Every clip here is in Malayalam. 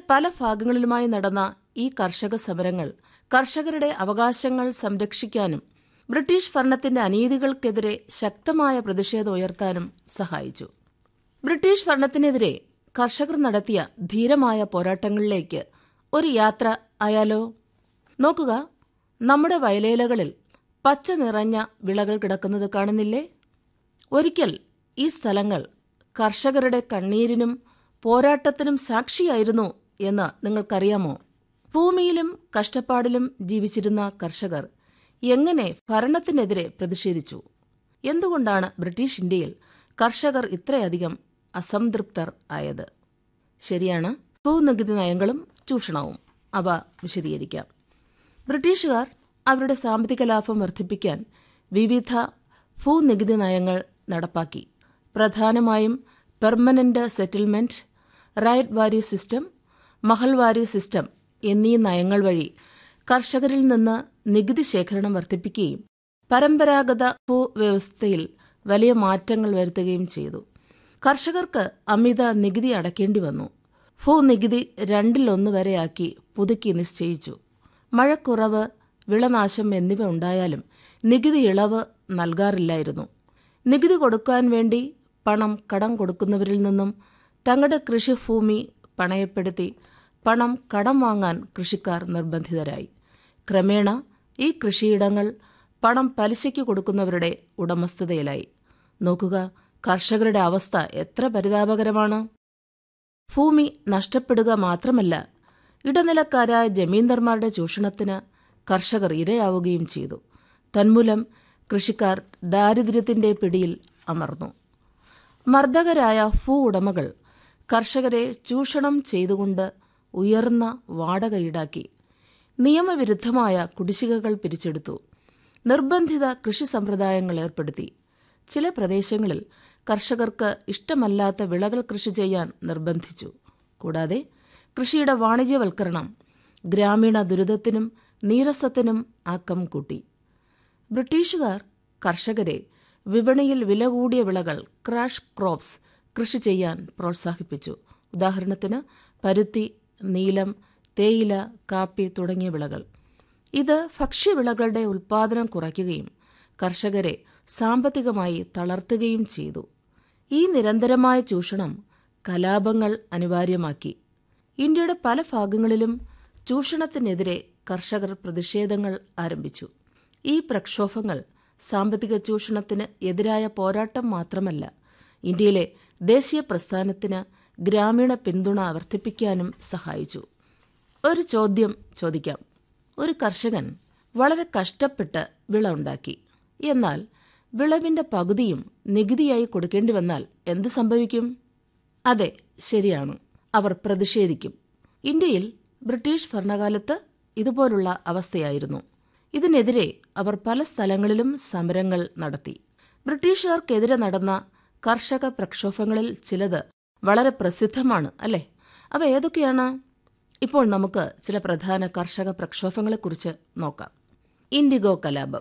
പല ഭാഗങ്ങളിലുമായി നടന്ന ഈ കർഷക സമരങ്ങൾ കർഷകരുടെ അവകാശങ്ങൾ സംരക്ഷിക്കാനും ബ്രിട്ടീഷ് ഭരണത്തിന്റെ അനീതികൾക്കെതിരെ ശക്തമായ പ്രതിഷേധം ഉയർത്താനും സഹായിച്ചു. ബ്രിട്ടീഷ് ഭരണത്തിനെതിരെ കർഷകർ നടത്തിയ ധീരമായ പോരാട്ടങ്ങളിലേക്ക് ഒരു യാത്ര ആയാലോ? നോക്കുക, നമ്മുടെ വയലേലകളിൽ പച്ച നിറഞ്ഞ വിളകൾ കിടക്കുന്നത് കാണുന്നില്ലേ? ഒരിക്കൽ ഈ സ്ഥലങ്ങൾ കർഷകരുടെ കണ്ണീരിനും പോരാട്ടത്തിനും സാക്ഷിയായിരുന്നു എന്ന് നിങ്ങൾക്കറിയാമോ? ഭൂമിയിലും കഷ്ടപ്പാടിലും ജീവിച്ചിരുന്ന കർഷകർ എങ്ങനെ ഭരണത്തിനെതിരെ പ്രതിഷേധിച്ചു? എന്തുകൊണ്ടാണ് ബ്രിട്ടീഷ് ഇന്ത്യയിൽ കർഷകർ ഇത്രയധികം അസംതൃപ്തർ ആയത്? ശരിയാണ്, ഭൂനികുതി നയങ്ങളും ചൂഷണവും. അവ വിശദീകരിക്കാം. ബ്രിട്ടീഷുകാർ അവരുടെ സാമ്പത്തിക ലാഭം വർദ്ധിപ്പിക്കാൻ വിവിധ ഭൂനികുതി നയങ്ങൾ നടപ്പാക്കി. പ്രധാനമായും പെർമനന്റ് സെറ്റിൽമെന്റ്, റൈറ്റ് വാരി സിസ്റ്റം, മഹൽവാരി സിസ്റ്റം എന്നീ നയങ്ങൾ വഴി കർഷകരിൽ നിന്ന് നികുതി ശേഖരണം വർദ്ധിപ്പിക്കുകയും പരമ്പരാഗത ഭൂവ്യവസ്ഥയിൽ വലിയ മാറ്റങ്ങൾ വരുത്തുകയും ചെയ്തു. കർഷകർക്ക് അമിത നികുതി അടയ്ക്കേണ്ടി വന്നു. ഭൂനികുതി 2/1 വരെയാക്കി പുതുക്കി നിശ്ചയിച്ചു. മഴക്കുറവ്, വിളനാശം എന്നിവ ഉണ്ടായാലും നികുതി ഇളവ് നൽകാറില്ലായിരുന്നു. നികുതി കൊടുക്കാൻ വേണ്ടി പണം കടം കൊടുക്കുന്നവരിൽ നിന്നും തങ്ങളുടെ കൃഷിഭൂമി പണയപ്പെടുത്തി പണം കടം വാങ്ങാൻ കൃഷിക്കാർ നിർബന്ധിതരായി. ക്രമേണ ഈ കൃഷിയിടങ്ങൾ പണം പലിശയ്ക്ക് കൊടുക്കുന്നവരുടെ ഉടമസ്ഥതയിലായി. നോക്കുക, കർഷകരുടെ അവസ്ഥ എത്ര പരിതാപകരമാണ്. ഭൂമി നഷ്ടപ്പെടുക മാത്രമല്ല, ഇടനിലക്കാരായ ജമീന്ദാർമാരുടെ ചൂഷണത്തിന് കർഷകർ ഇരയാവുകയും ചെയ്തു. തന്മൂലം കൃഷിക്കാർ ദാരിദ്ര്യത്തിന്റെ പിടിയിൽ അമർന്നു. മർദ്ദകരായ ഭൂ ഉടമകൾ കർഷകരെ ചൂഷണം ചെയ്തുകൊണ്ട് ഉയർന്ന വാടക ഈടാക്കി. നിയമവിരുദ്ധമായ കുടിശ്ശികകൾ പിരിച്ചെടുത്തു. നിർബന്ധിത കൃഷി സമ്പ്രദായങ്ങൾ ഏർപ്പെടുത്തി. ചില പ്രദേശങ്ങളിൽ കർഷകർക്ക് ഇഷ്ടമല്ലാത്ത വിളകൾ കൃഷി ചെയ്യാൻ നിർബന്ധിച്ചു. കൂടാതെ കൃഷിയുടെ വാണിജ്യവൽക്കരണം ഗ്രാമീണ ദുരിതത്തിനും നീരസത്തിനും ആക്കം കൂട്ടി. ബ്രിട്ടീഷുകാർ കർഷകരെ വിപണിയിൽ വില കൂടിയ വിളകൾ, ക്രാഷ് ക്രോപ്സ്, കൃഷി ചെയ്യാൻ പ്രോത്സാഹിപ്പിച്ചു. ഉദാഹരണത്തിന് പരുത്തി, നീലം, തേയില, കാപ്പി തുടങ്ങിയ വിളകൾ. ഇത് ഭക്ഷ്യവിളകളുടെ ഉൽപ്പാദനം കുറയ്ക്കുകയും കർഷകരെ സാമ്പത്തികമായി തളർത്തുകയും ചെയ്തു. ഈ നിരന്തരമായ ചൂഷണം കലാപങ്ങൾ അനിവാര്യമാക്കി. ഇന്ത്യയുടെ പല ഭാഗങ്ങളിലും ചൂഷണത്തിനെതിരെ കർഷകർ പ്രതിഷേധങ്ങൾ ആരംഭിച്ചു. ഈ പ്രക്ഷോഭങ്ങൾ സാമ്പത്തിക ചൂഷണത്തിന് എതിരായ പോരാട്ടം മാത്രമല്ല, ഇന്ത്യയിലെ ദേശീയ പ്രസ്ഥാനത്തിന് ഗ്രാമീണ പിന്തുണ വർദ്ധിപ്പിക്കാനും സഹായിച്ചു. ഒരു ചോദ്യം ചോദിക്കാം. ഒരു കർഷകൻ വളരെ കഷ്ടപ്പെട്ട് വിള ഉണ്ടാക്കി. എന്നാൽ വിളവിന്റെ പകുതിയും നികുതിയായി കൊടുക്കേണ്ടി വന്നാൽ എന്ത് സംഭവിക്കും? അതെ, ശരിയാണ്, അവർ പ്രതിഷേധിക്കും. ഇന്ത്യയിൽ ബ്രിട്ടീഷ് ഭരണകാലത്ത് ഇതുപോലുള്ള അവസ്ഥയായിരുന്നു. ഇതിനെതിരെ അവർ പല സ്ഥലങ്ങളിലും സമരങ്ങൾ നടത്തി. ബ്രിട്ടീഷുകാർക്കെതിരെ നടന്ന കർഷക പ്രക്ഷോഭങ്ങളിൽ ചിലത് വളരെ പ്രസിദ്ധമാണ്, അല്ലേ? അവ ഏതൊക്കെയാണ്? ഇപ്പോൾ നമുക്ക് ചില പ്രധാന കർഷക പ്രക്ഷോഭങ്ങളെക്കുറിച്ച് നോക്കാം. ഇൻഡിഗോ കലാപം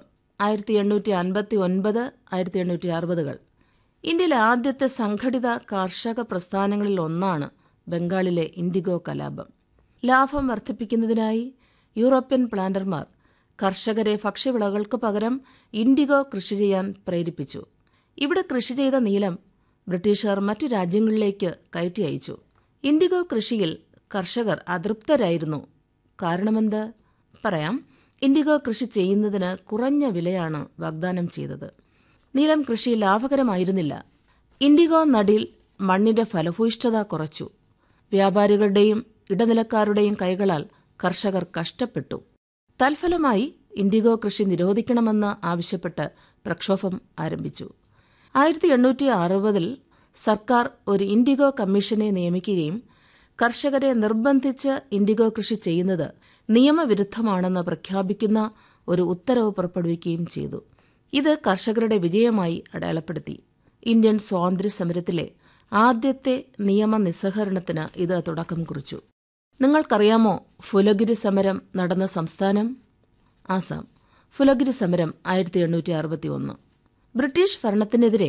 1859-1860. ഇന്ത്യയിലെ ആദ്യത്തെ സംഘടിത കാർഷിക പ്രസ്ഥാനങ്ങളിൽ ഒന്നാണ് ബംഗാളിലെ ഇൻഡിഗോ കലാപം. ലാഭം വർദ്ധിപ്പിക്കുന്നതിനായി യൂറോപ്യൻ പ്ലാന്റർമാർ കർഷകരെ ഭക്ഷ്യവിളകൾക്ക് പകരം ഇൻഡിഗോ കൃഷി ചെയ്യാൻ പ്രേരിപ്പിച്ചു. ഇവിടെ കൃഷി ചെയ്ത നീലം ബ്രിട്ടീഷുകാർ മറ്റു രാജ്യങ്ങളിലേക്ക് കയറ്റി അയച്ചു. ഇൻഡിഗോ കൃഷിയിൽ കർഷകർ അതൃപ്തരായിരുന്നു. കാരണമെന്ത്? പറയാം. ഇൻഡിഗോ കൃഷി ചെയ്യുന്നതിന് കുറഞ്ഞ വിലയാണ് വാഗ്ദാനം ചെയ്തത്. നീലം കൃഷി ലാഭകരമായിരുന്നില്ല. ഇൻഡിഗോ നടിയിൽ മണ്ണിന്റെ ഫലഭൂയിഷ്ഠത കുറച്ചു. വ്യാപാരികളുടെയും ഇടനിലക്കാരുടെയും കൈകളാൽ കർഷകർ കഷ്ടപ്പെട്ടു. തൽഫലമായി ഇൻഡിഗോ കൃഷി നിരോധിക്കണമെന്ന് ആവശ്യപ്പെട്ട് പ്രക്ഷോഭം ആരംഭിച്ചു. 1860 സർക്കാർ ഒരു ഇൻഡിഗോ കമ്മീഷനെ നിയമിക്കുകയും കർഷകരെ നിർബന്ധിച്ച് ഇൻഡിഗോ കൃഷി ചെയ്യുന്നത് നിയമവിരുദ്ധമാണെന്ന് പ്രഖ്യാപിക്കുന്ന ഒരു ഉത്തരവ് പുറപ്പെടുവിക്കുകയും ചെയ്തു. ഇത് കർഷകരുടെ വിജയമായി അടയാളപ്പെടുത്തി. ഇന്ത്യൻ സ്വാതന്ത്ര്യ സമരത്തിലെ ആദ്യത്തെ നിയമ നിസ്സഹകരണത്തിന് ഇത് തുടക്കം കുറിച്ചു. നിങ്ങൾക്കറിയാമോ ഫുലഗിരി സമരം നടന്ന സംസ്ഥാനം? ആസാം. ഫുലഗിരി സമരം 1861. ബ്രിട്ടീഷ് ഭരണത്തിനെതിരെ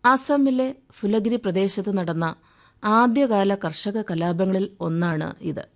ആസാമിലെ ഫുലഗിരി പ്രദേശത്ത് നടന്ന ആദ്യകാല കർഷക കലാപങ്ങളിൽ ഒന്നാണ് ഇത്.